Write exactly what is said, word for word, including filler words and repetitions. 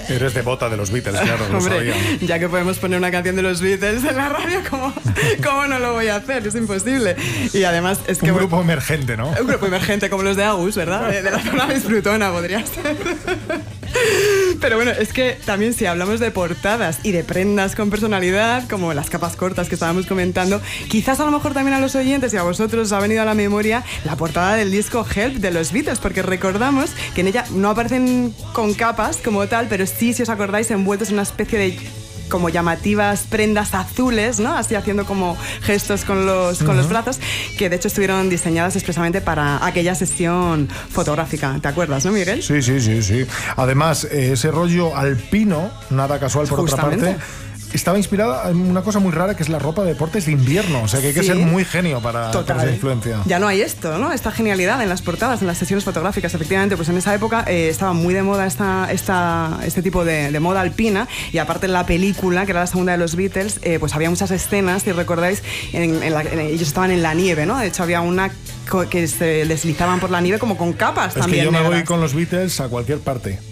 Eres devota de los Beatles, claro, lo Hombre, sabía. ya que podemos poner una canción de los Beatles en la radio, ¿cómo, ¿cómo no lo voy a hacer? Es imposible. Y además es que... Un grupo emergente, ¿no? Un grupo emergente como los de Agus, ¿verdad? De, de la zona disfrutona podría ser. Pero bueno, es que también si hablamos de portadas y de prendas con personalidad, como las capas cortas que estábamos comentando, quizás a lo mejor también a los oyentes y a vosotros os ha venido a la memoria la portada del disco Help de los Beatles, porque recordamos que en ella no aparecen con capas como tal, pero sí, si os acordáis, envueltos en una especie de como llamativas prendas azules, ¿no? Así haciendo como gestos con los, con uh-huh. los brazos, que de hecho estuvieron diseñadas expresamente para aquella sesión fotográfica. ¿Te acuerdas, no, Miguel? Sí, sí, sí, sí. Además, eh, ese rollo alpino, nada casual por Justamente. otra parte, estaba inspirada en una cosa muy rara que es la ropa de deportes de invierno. O sea que hay que sí. ser muy genio para, para esa influencia. Ya no hay esto, ¿no? Esta genialidad en las portadas, en las sesiones fotográficas. Efectivamente, pues en esa época eh, estaba muy de moda esta, esta, este tipo de, de moda alpina. Y aparte en la película, que era la segunda de los Beatles, eh, pues había muchas escenas, si recordáis, en, en la, en, ellos estaban en la nieve, ¿no? De hecho había una que se deslizaban por la nieve como con capas es también. Es que yo me negras. voy con los Beatles a cualquier parte.